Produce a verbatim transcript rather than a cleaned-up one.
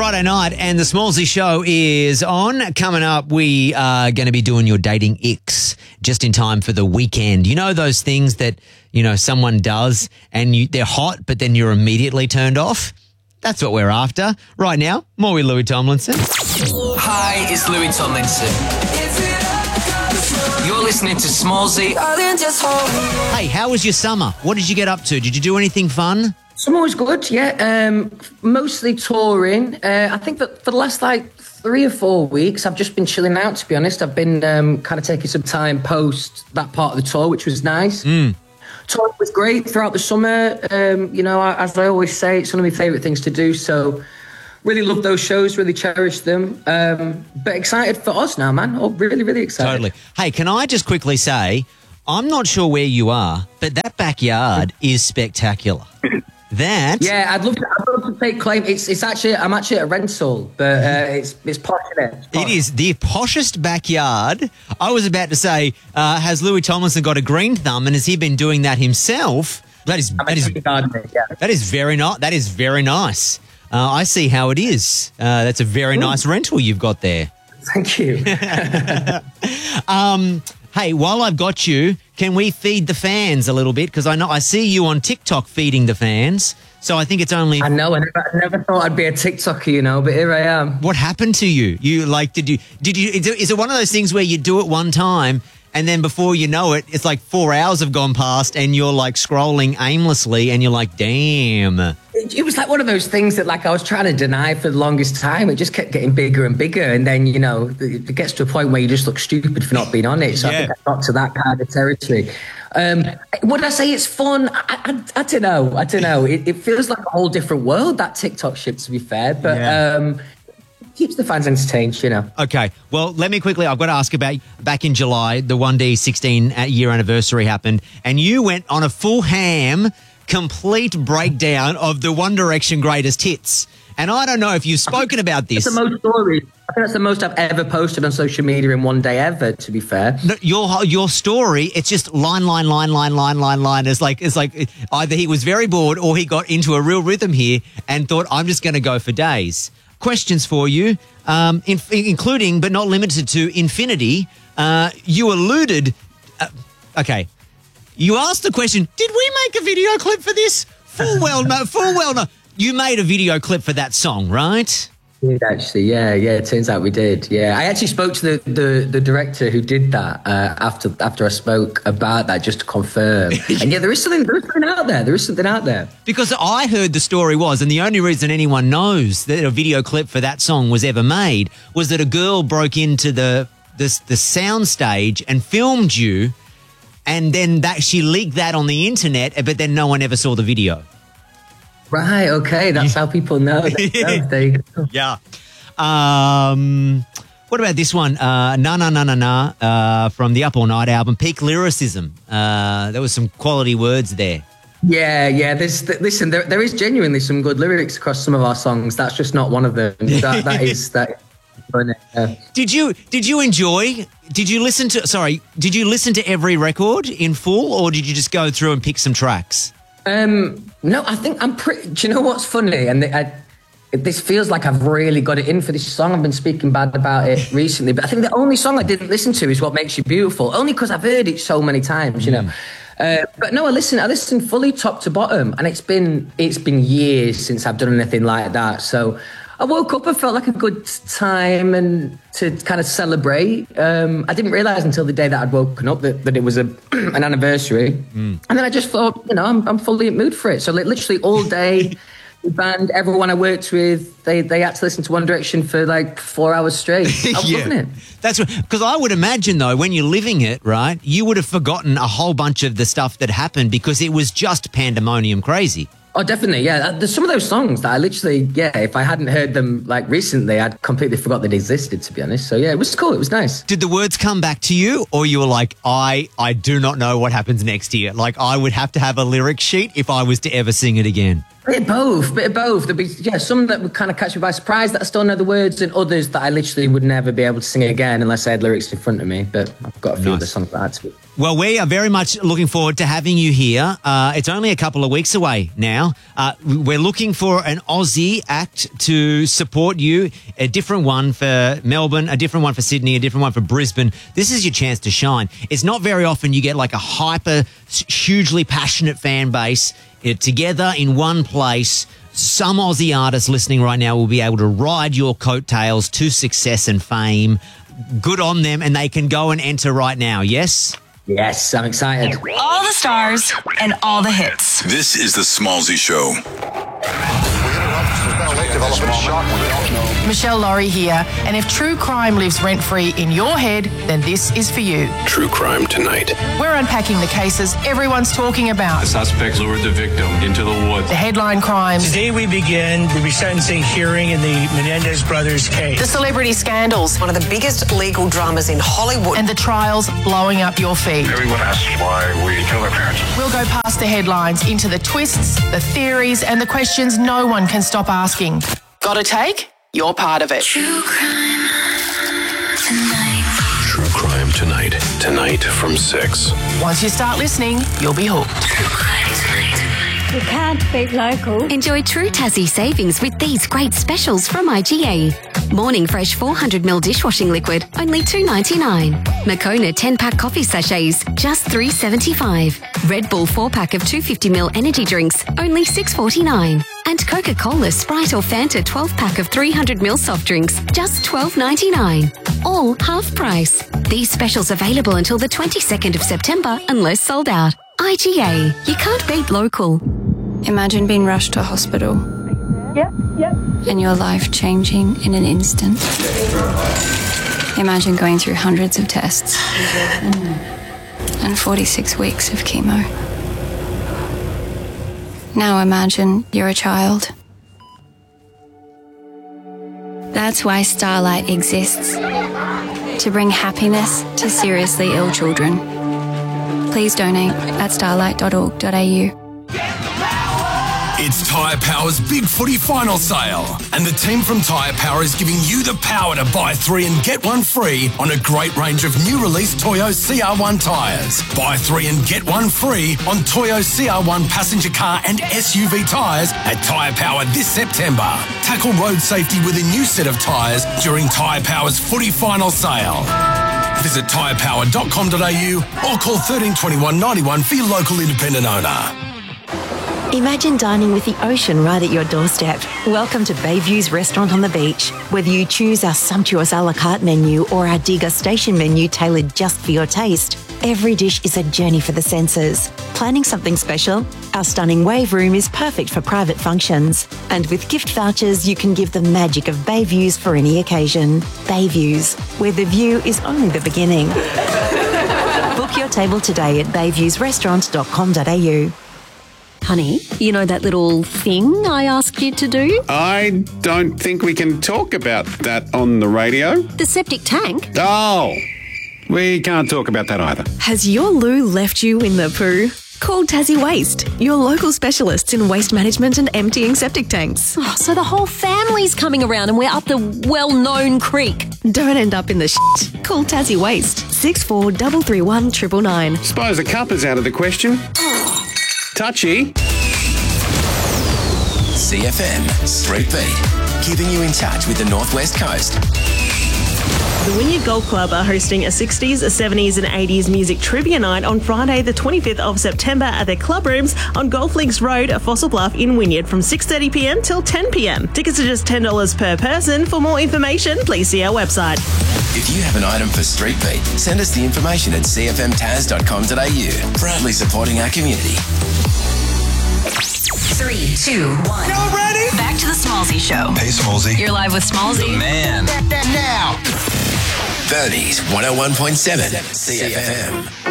Friday night and the Smallsy Show is on. Coming up, we are going to be doing your dating icks just in time for the weekend. You know those things that, you know, someone does and you, they're hot, but then you're immediately turned off? That's what we're after. Right now, more with Louis Tomlinson. Hi, it's Louis Tomlinson. You're listening to Smallsy. Hey, how was your summer? What did you get up to? Did you do anything fun? Summer was good, yeah. Um, mostly touring. Uh, I think that for the last like three or four weeks, I've just been chilling out, to be honest. I've been um, kind of taking some time post that part of the tour, which was nice. Mm. Touring was great throughout the summer. Um, you know, as I always say, it's one of my favourite things to do. So really love those shows, really cherish them. Um, but excited for Oz now, man. Oh, really, really excited. Totally. Hey, can I just quickly say, I'm not sure where you are, but that backyard is spectacular. That yeah, I'd love to. I'd love to take claim. It's it's actually I'm actually at a rental, but uh, it's it's posh in it. It's posh. It is the poshest backyard. I was about to say, uh, has Louis Tomlinson got a green thumb, and has he been doing that himself? That is I'm that is gardening, yeah. that is very nice. That is very nice. Uh, I see how it is. Uh, that's a very Ooh. nice rental you've got there. Thank you. um. Hey, while I've got you, can we feed the fans a little bit? Because I know I see you on TikTok feeding the fans. So I think it's only. I know. I never, I never thought I'd be a TikToker, you know, but here I am. What happened to you? You like? Did you? Did you? Is it, is it one of those things where you do it one time and then before you know it, it's like four hours have gone past and you're like scrolling aimlessly and you're like, damn. It, it was like one of those things that like I was trying to deny for the longest time. It just kept getting bigger and bigger. And then, you know, it gets to a point where you just look stupid for not being on it. So yeah. I think I got to that kind of territory. Um, would I say it's fun? I, I, I don't know. I don't know. It, it feels like a whole different world, that TikTok shit, to be fair. But yeah. um, it keeps the fans entertained, you know. Okay. Well, let me quickly, I've got to ask about back in July, the one D sixteen year anniversary happened, and you went on a full ham, complete breakdown of the One Direction greatest hits. And I don't know if you've spoken about this. That's the most stories. I think that's the most I've ever posted on social media in one day ever, to be fair. No, your your story, it's just line, line, line, line, line, line, line. It's like, it's like either he was very bored or he got into a real rhythm here and thought, I'm just going to go for days. Questions for you, um, in, including but not limited to Infinity. Uh, you alluded... Uh, okay. You asked the question, did we make a video clip for this? Full well no, full well no. You made a video clip for that song, right? We did actually, yeah, yeah. It turns out we did, yeah. I actually spoke to the the, the director who did that uh, after after I spoke about that, just to confirm. And yeah, there is something, there is something out there. There is something out there. Because I heard the story was, and the only reason anyone knows that a video clip for that song was ever made was that a girl broke into the the, the sound stage and filmed you, and then that she leaked that on the internet, but then no one ever saw the video. Right, okay, that's how people know. Yeah. There you go. Yeah. Um, what about this one? Uh, Na Na Na Na Na uh, from the Up All Night album, Peak Lyricism. Uh, there was some quality words there. Yeah, yeah. There's th- listen, there there is genuinely some good lyrics across some of our songs. That's just not one of them. That that is that. Uh, did you did you enjoy? Did you listen to? Sorry, did you listen to every record in full, or did you just go through and pick some tracks? Um, no, I think I'm pretty. Do you know what's funny? And I, this feels like I've really got it in for this song. I've been speaking bad about it recently, but I think the only song I didn't listen to is "What Makes You Beautiful," only because I've heard it so many times. You know. Mm. Uh, but no, I listen. I listen fully top to bottom, and it's been it's been years since I've done anything like that. So I woke up and felt like a good time and to kind of celebrate. Um, I didn't realise until the day that I'd woken up that, that it was a an anniversary. Mm. And then I just thought, you know, I'm, I'm fully in mood for it. So like, literally all day, the band, everyone I worked with, they, they had to listen to One Direction for like four hours straight. I was yeah. loving it. That's because I would imagine, though, when you're living it, right, you would have forgotten a whole bunch of the stuff that happened because it was just pandemonium crazy. Oh, definitely, yeah. There's some of those songs that I literally, yeah, if I hadn't heard them like recently, I'd completely forgot they existed, to be honest. So, yeah, it was cool. It was nice. Did the words come back to you, or you were like, I, I do not know what happens next here? Like, I would have to have a lyric sheet if I was to ever sing it again. Bit of both, bit of both. There'd be yeah, some that would kind of catch me by surprise that I still know the words, and others that I literally would never be able to sing again unless I had lyrics in front of me. But I've got a few Nice. of the songs like that too. Well, we are very much looking forward to having you here. Uh, it's only a couple of weeks away now. Uh, we're looking for an Aussie act to support you, a different one for Melbourne, a different one for Sydney, a different one for Brisbane. This is your chance to shine. It's not very often you get like a hyper, hugely passionate fan base uh, together in one place. Some Aussie artists listening right now will be able to ride your coattails to success and fame. Good on them, and they can go and enter right now, yes? Yes, I'm excited. All the stars and all the hits. This is the Smallzy Show. Michelle Laurie here, and if true crime lives rent-free in your head, then this is for you. True crime tonight. We're unpacking the cases everyone's talking about. The suspects lured the victim into the woods. The headline crimes. Today we begin the resentencing hearing in the Menendez brothers case. The celebrity scandals. One of the biggest legal dramas in Hollywood. And the trials blowing up your feed. Everyone asks why we kill our parents. We'll go past the headlines into the twists, the theories, and the questions no one can stop asking. Got a take? You're part of it. True crime tonight. True crime tonight. Tonight from six. Once you start listening, you'll be hooked. True crime tonight. You can't beat local. Enjoy true Tassie savings with these great specials from I G A. Morning Fresh four hundred milliliter dishwashing liquid, only two ninety-nine. Moccona ten pack coffee sachets, just three seventy-five. Red Bull four pack of two fifty milliliter energy drinks, only six forty-nine. And Coca-Cola, Sprite or Fanta twelve pack of three hundred milliliter soft drinks, just twelve ninety-nine. All half price. These specials available until the twenty-second of September unless sold out. I G A. You can't beat local. Imagine being rushed to hospital. Yep, yep. And your life changing in an instant. Imagine going through hundreds of tests and forty-six weeks of chemo. Now imagine you're a child. That's why Starlight exists. To bring happiness to seriously ill children. Please donate at starlight dot org dot a u. It's Tyre Power's Big Footy Final Sale, and the team from Tyre Power is giving you the power to buy three and get one free on a great range of new release Toyo C R one tyres. Buy three and get one free on Toyo C R one passenger car and S U V tyres at Tyre Power this September. Tackle road safety with a new set of tyres during Tyre Power's Footy Final Sale. Visit tyre power dot com dot a u or call thirteen twenty-one ninety-one for your local independent owner. Imagine dining with the ocean right at your doorstep. Welcome to Bayview's Restaurant on the Beach. Whether you choose our sumptuous a la carte menu or our degustation menu tailored just for your taste, every dish is a journey for the senses. Planning something special? Our stunning wave room is perfect for private functions. And with gift vouchers, you can give the magic of Bayviews for any occasion. Bayviews, where the view is only the beginning. Book your table today at bayviews restaurant dot com dot a u. Honey, you know that little thing I asked you to do? I don't think we can talk about that on the radio. The septic tank? Oh, we can't talk about that either. Has your loo left you in the poo? Call Tassie Waste, your local specialists in waste management and emptying septic tanks. Oh, so the whole family's coming around and we're up the well-known creek. Don't end up in the shit. Call Tassie Waste, six four three three one nine nine nine. Suppose a cup is out of the question. Touchy. C F M Street Beat, keeping you in touch with the Northwest Coast. The Wynyard Golf Club are hosting a sixties, seventies and eighties music trivia night on Friday the twenty-fifth of September at their club rooms on Golf Links Road, Fossil Bluff in Wynyard from six thirty p m till ten p m. Tickets are just ten dollars per person. For more information, please see our website. If you have an item for Street Beat, send us the information at c f m taz dot com dot a u. Proudly supporting our community. Three, two, one. Y'all ready? Back to the Smallzy Show. Hey, Smallzy. You're live with Smallzy. The man. Now. Birdies one oh one point seven C F M.